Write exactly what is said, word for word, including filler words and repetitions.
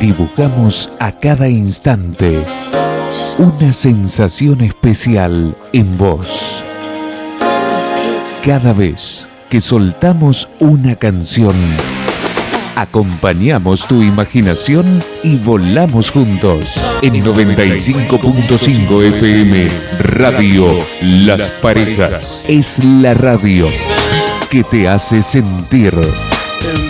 Dibujamos a cada instante una sensación especial en vos. Cada vez que soltamos una canción, acompañamos tu imaginación y volamos juntos. En noventa y cinco punto cinco F M, Radio Las Parejas. Es la radio que te hace sentir.